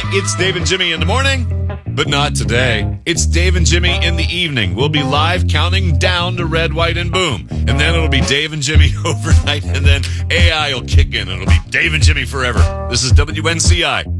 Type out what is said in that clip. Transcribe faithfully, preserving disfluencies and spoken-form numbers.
It's Dave and Jimmy in the morning, but not today. It's Dave and Jimmy in the evening. We'll be live counting down to red, white, and boom. And then it'll be Dave and Jimmy overnight, and then A I will kick in. It'll be Dave and Jimmy forever. This is W N C I.